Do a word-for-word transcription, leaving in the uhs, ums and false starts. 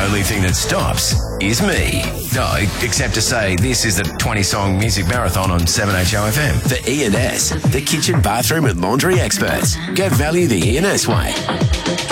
only thing that stops is me. No, except to say this is the twenty-song music marathon on seven H O F M. The E and S, the kitchen, bathroom and laundry experts. Get value the E and S way.